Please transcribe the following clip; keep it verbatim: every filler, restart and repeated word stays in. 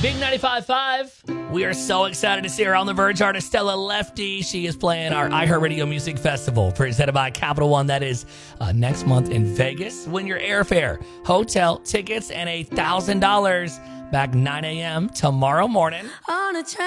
Big ninety-five point five. We are so excited to see our On the Verge artist, Stella Lefty. She is playing our iHeartRadio Music Festival, presented by Capital One. That is uh, next month in Vegas. Win your airfare, hotel, tickets, and one thousand dollars back nine a.m. tomorrow morning. On a train.